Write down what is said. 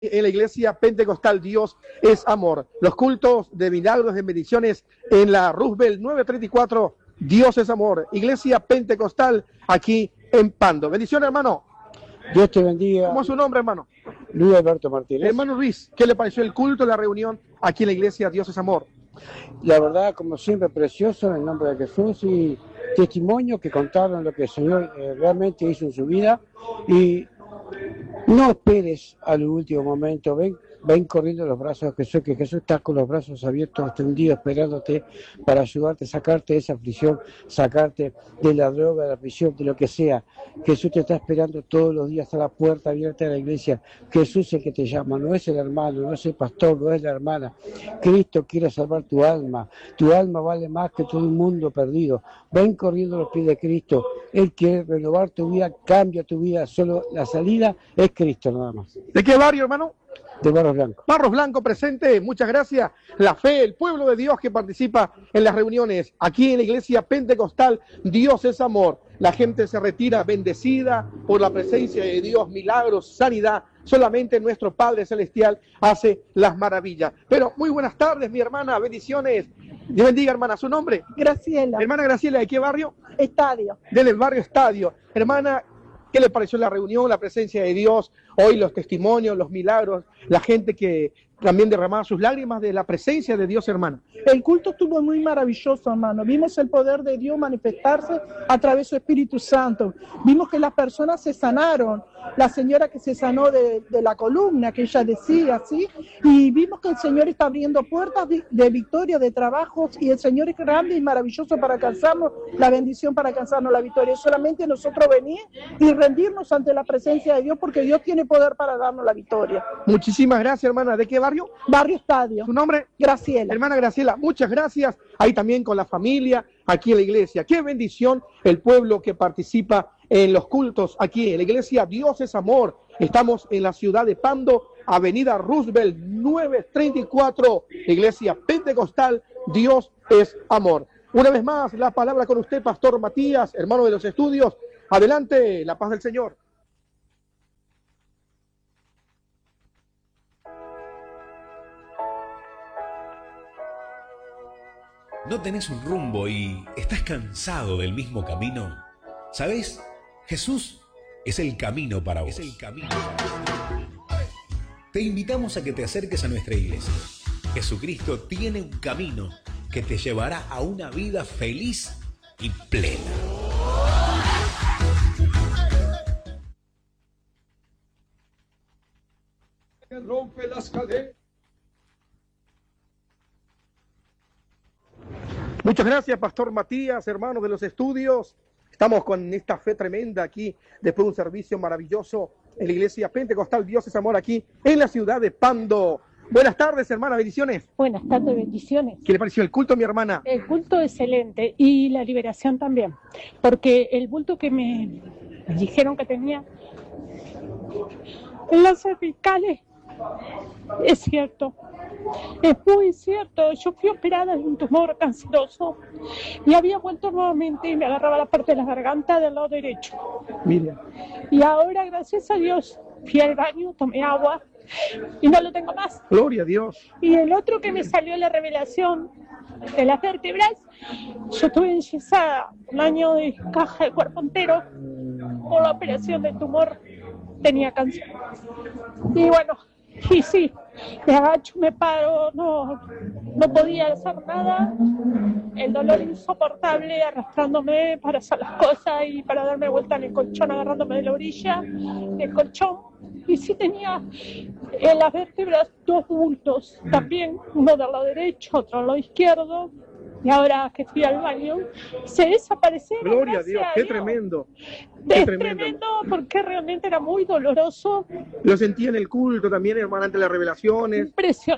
En la iglesia pentecostal Dios es amor. Los cultos de milagros, de bendiciones en la Roosevelt 934, Dios es amor. Iglesia pentecostal aquí en Pando. Bendiciones, hermano. Dios te bendiga. ¿Cómo es su nombre, hermano? Luis Alberto Martínez. Hermano Luis, ¿qué le pareció el culto, la reunión aquí en la iglesia Dios es amor? La verdad, como siempre, precioso en el nombre de Jesús y testimonio que contaron lo que el Señor realmente hizo en su vida. Y no esperes al último momento, ven corriendo los brazos de Jesús, que Jesús está con los brazos abiertos, extendidos, esperándote para ayudarte, sacarte de esa aflicción, sacarte de la droga, de la prisión, de lo que sea. Jesús te está esperando todos los días a la puerta abierta de la iglesia. Jesús es el que te llama, no es el hermano, no es el pastor, no es la hermana. Cristo quiere salvar tu alma vale más que todo el mundo perdido. Ven corriendo a los pies de Cristo, Él quiere renovar tu vida, cambia tu vida, solo la salida es Cristo nada más. ¿De qué barrio, hermano? De Barros Blancos. Barros Blancos presente, muchas gracias. La fe, el pueblo de Dios que participa en las reuniones aquí en la iglesia pentecostal, Dios es amor. La gente se retira bendecida por la presencia de Dios, milagros, sanidad. Solamente nuestro Padre Celestial hace las maravillas. Pero muy buenas tardes, mi hermana, bendiciones. Dios bendiga, hermana, ¿su nombre? Graciela. Hermana Graciela, ¿de qué barrio? Estadio. Del barrio Estadio. Hermana, ¿qué le pareció la reunión, la presencia de Dios? Hoy los testimonios, los milagros, la gente que también derramaba sus lágrimas de la presencia de Dios, hermana. El culto estuvo muy maravilloso, hermano. Vimos el poder de Dios manifestarse a través de su Espíritu Santo. Vimos que las personas se sanaron. La señora que se sanó de la columna, que ella decía, ¿sí? Y vimos que el Señor está abriendo puertas de victoria, de trabajos, y el Señor es grande y maravilloso para alcanzarnos la bendición, para alcanzarnos la victoria. Es solamente nosotros venir y rendirnos ante la presencia de Dios, porque Dios tiene poder para darnos la victoria. Muchísimas gracias, hermana. ¿De qué barrio? Barrio Estadio. ¿Su nombre? Graciela. Hermana Graciela, muchas gracias. Ahí también con la familia, aquí en la iglesia. Qué bendición el pueblo que participa en los cultos aquí en la iglesia Dios es amor. Estamos en la ciudad de Pando, avenida Roosevelt 934, iglesia pentecostal, Dios es amor. Una vez más, la palabra con usted, Pastor Matías, hermano de los estudios. Adelante, la paz del Señor. ¿No tenés un rumbo y estás cansado del mismo camino? ¿Sabés? Jesús es el camino para vos. Te invitamos a que te acerques a nuestra iglesia. Jesucristo tiene un camino que te llevará a una vida feliz y plena. Rompe las cadenas. Muchas gracias, Pastor Matías, hermano de los estudios. Estamos con esta fe tremenda aquí, después de un servicio maravilloso en la iglesia pentecostal Dios es amor aquí en la ciudad de Pando. Buenas tardes, hermana, bendiciones. Buenas tardes, bendiciones. ¿Qué le pareció el culto, mi hermana? El culto excelente y la liberación también, porque el bulto que me dijeron que tenía en las cervicales es cierto. Es muy cierto, yo fui operada de un tumor canceroso y había vuelto nuevamente y me agarraba la parte de la garganta del lado derecho. Mire. Y ahora, gracias a Dios, fui al baño, tomé agua y no lo tengo más. Gloria a Dios. Y el otro que me salió la revelación de las vértebras, yo estuve enyesada un año de caja de cuerpo entero por la operación del tumor, tenía cáncer. Y bueno, y sí, me agacho, me paro, no podía hacer nada, el dolor insoportable arrastrándome para hacer las cosas y para darme vuelta en el colchón, agarrándome de la orilla del colchón. Y sí tenía en las vértebras dos bultos, también uno del lado derecho, otro del lado izquierdo. Y ahora que fui al baño, se desaparecieron. Gloria a Dios, qué tremendo. Es tremendo porque realmente era muy doloroso. Lo sentí en el culto también, hermana, ante las revelaciones. Impresionante.